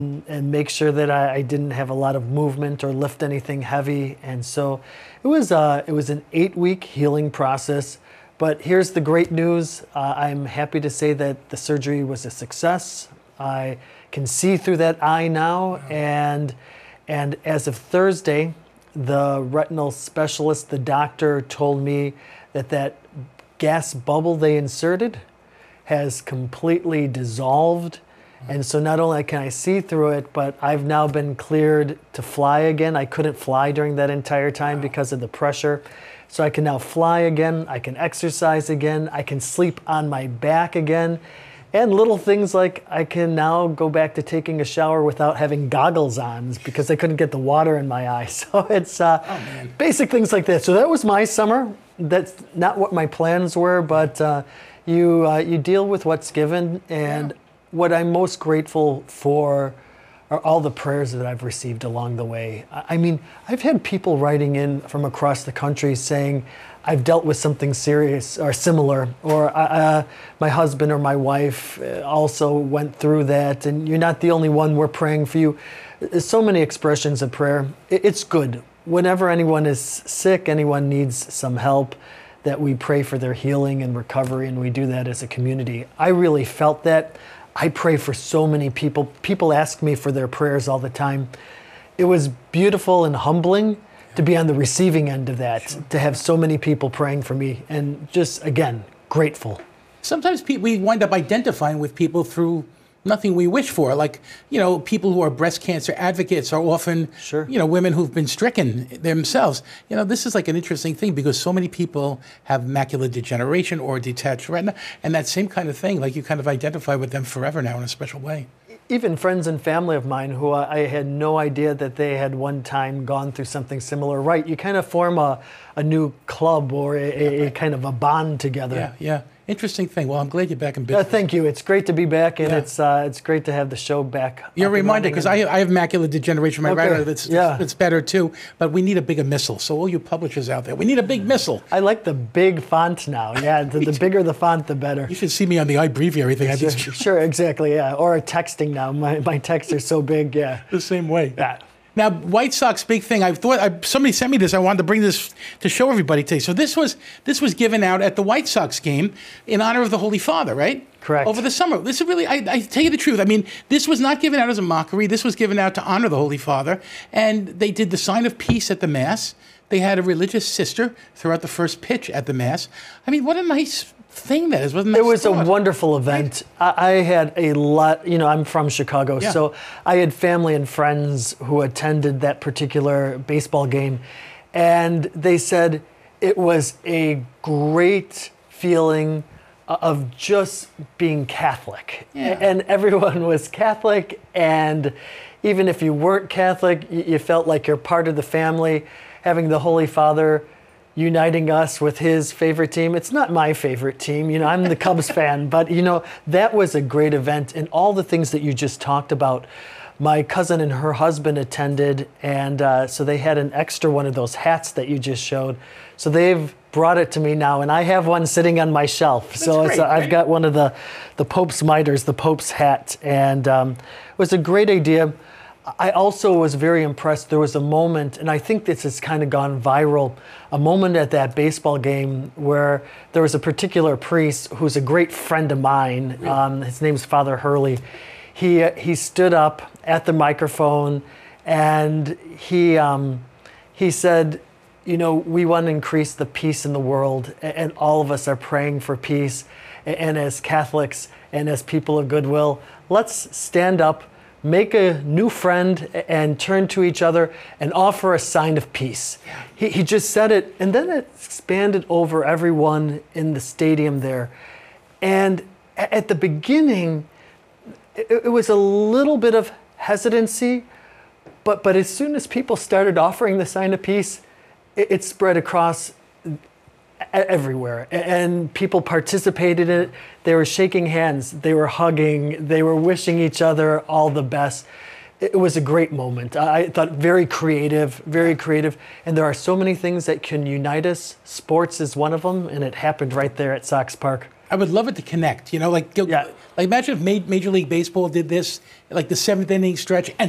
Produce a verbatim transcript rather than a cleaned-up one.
and make sure that I, I didn't have a lot of movement or lift anything heavy. And so it was uh, it was an eight-week healing process. But here's the great news. Uh, I'm happy to say that the surgery was a success. I can see through that eye now, and and as of Thursday, the retinal specialist, the doctor, told me that that gas bubble they inserted has completely dissolved. And so not only can I see through it, but I've now been cleared to fly again. I couldn't fly during that entire time wow. because of the pressure. So I can now fly again, I can exercise again, I can sleep on my back again. And little things like I can now go back to taking a shower without having goggles on because I couldn't get the water in my eyes. So it's uh, oh, basic things like that. So that was my summer. That's not what my plans were, but uh, you, uh, you deal with what's given. And yeah. what I'm most grateful for are all the prayers that I've received along the way. I mean, I've had people writing in from across the country saying, I've dealt with something serious or similar, or uh, my husband or my wife also went through that, and you're not the only one, we're praying for you. There's so many expressions of prayer. It's good. Whenever anyone is sick, anyone needs some help, that we pray for their healing and recovery, and we do that as a community. I really felt that. I pray for so many people. People ask me for their prayers all the time. It was beautiful and humbling to be on the receiving end of that, sure. to have so many people praying for me, and just, again, grateful. Sometimes pe- we wind up identifying with people through nothing we wish for. Like, you know, people who are breast cancer advocates are often, sure. you know, women who've been stricken themselves. You know, this is like an interesting thing because so many people have macular degeneration or detached retina, and that same kind of thing, like you kind of identify with them forever now in a special way. Even friends and family of mine who I had no idea that they had one time gone through something similar. Right, you kind of form a, a new club or a, a, a kind of a bond together. Yeah, yeah. Interesting thing. Well, I'm glad you're back in business. Uh, thank you. It's great to be back, and yeah. it's uh, it's great to have the show back. You're reminded, because I, I have macular degeneration. My okay. retina, that's yeah. it's better too. But we need a bigger missile. So all you publishers out there, we need a big missile. I like the big font now. Yeah, the, the bigger the font, the better. You should see me on the iBreviary thing. I sure, just... sure, exactly. Yeah, or texting now. My my texts are so big. Yeah, the same way. Yeah. Now, White Sox, big thing. I thought I, somebody sent me this. I wanted to bring this to show everybody today. So this was this was given out at the White Sox game in honor of the Holy Father, right? Correct. Over the summer. This is really, I, I tell you the truth. I mean, this was not given out as a mockery. This was given out to honor the Holy Father. And they did the sign of peace at the Mass. They had a religious sister throughout the first pitch at the Mass. I mean, what a nice thing that is. Wasn't that it was thought? a wonderful event. Right? I, I had a lot, you know, I'm from Chicago, yeah. so I had family and friends who attended that particular baseball game, and they said it was a great feeling of just being Catholic. Yeah. And everyone was Catholic, and even if you weren't Catholic, you felt like you're part of the family. Having the Holy Father uniting us with his favorite team. It's not my favorite team. You know, I'm the Cubs fan, but you know, that was a great event, and all the things that you just talked about. My cousin and her husband attended, and uh, so they had an extra one of those hats that you just showed. So they've brought it to me now, and I have one sitting on my shelf. That's so great, it's a, right? I've got one of the, the Pope's mitres, the Pope's hat, and um, it was a great idea. I also was very impressed. There was a moment, and I think this has kind of gone viral, a moment at that baseball game where there was a particular priest who's a great friend of mine. Really? Um, his name's Father Hurley. He uh, he stood up at the microphone, and he um, he said, you know, we want to increase the peace in the world, and all of us are praying for peace. And as Catholics and as people of goodwill, let's stand up, make a new friend, and turn to each other and offer a sign of peace. Yeah. He, he just said it, and then it expanded over everyone in the stadium there. And at the beginning, it, it was a little bit of hesitancy, but, but as soon as people started offering the sign of peace, it, it spread across everywhere, and people participated in it. They were shaking hands, they were hugging, they were wishing each other all the best. It was a great moment. I thought very creative, very creative, and there are so many things that can unite us. Sports is one of them, and it happened right there at Sox Park. I would love it to connect. You know, like go, Yeah. like imagine if Ma- Major League Baseball did this, like the seventh inning stretch, and